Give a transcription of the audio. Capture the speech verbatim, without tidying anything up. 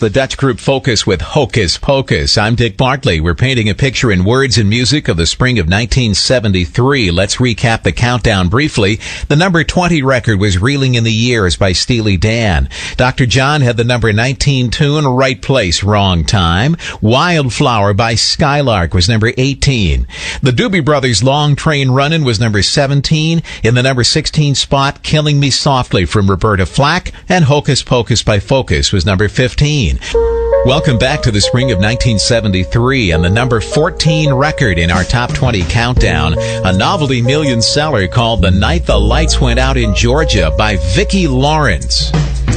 the Dutch group Focus with Hocus Pocus. I'm Dick Bartley. We're painting a picture in words and music of the spring of nineteen seventy-three. Let's recap the countdown briefly. The number twenty record was Reeling in the Years by Steely Dan. Doctor John had the number nineteen tune, Right Place, Wrong Time. Wildflower by Skylark was number eighteen. The Doobie Brothers' Long Train Runnin' was number seventeen. In the number sixteen spot, Killing Me Softly from Roberta Flack, and Hocus Pocus by Focus was number fifteen. Welcome back to the spring of nineteen seventy-three and the number fourteen record in our top twenty countdown, a novelty million seller called The Night the Lights Went Out in Georgia by Vicki Lawrence.